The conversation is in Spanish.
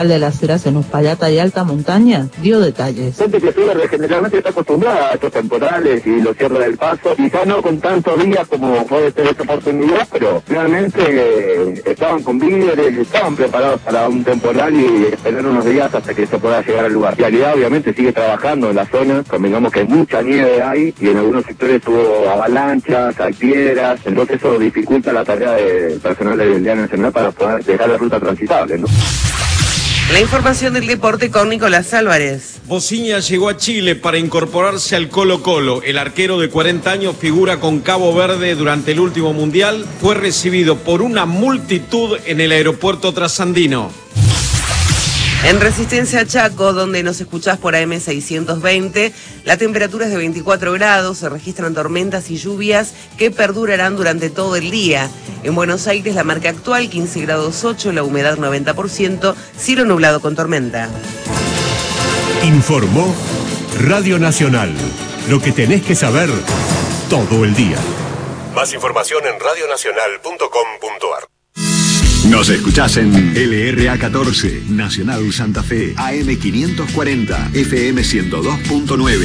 de Las Heras en Uspallata y Alta Montaña dio detalles. Gente que generalmente está acostumbrada a estos temporales y los cierres del paso, quizás no con tantos días como puede ser esta oportunidad, pero realmente estaban con víveres, estaban preparados para un temporal y esperar unos días hasta que se pueda llegar al lugar. La realidad obviamente sigue trabajando en la zona, convengamos que mucha nieve hay y en algunos sectores hubo avalanchas, hay piedras, entonces eso dificulta la tarea del personal de Vialidad Nacional para poder dejar la ruta transitable, ¿no? La información del deporte con Nicolás Álvarez. Bociña llegó a Chile para incorporarse al Colo-Colo. El arquero de 40 años figura con Cabo Verde durante el último mundial. Fue recibido por una multitud en el aeropuerto trasandino. En Resistencia Chaco, donde nos escuchás por AM 620, la temperatura es de 24 grados, se registran tormentas y lluvias que perdurarán durante todo el día. En Buenos Aires la marca actual 15 grados 8, la humedad 90%, cielo nublado con tormenta. Informó Radio Nacional, lo que tenés que saber todo el día. Más información en radionacional.com.ar. Nos escuchás en LRA 14, Nacional Santa Fe, AM 540, FM 102.9.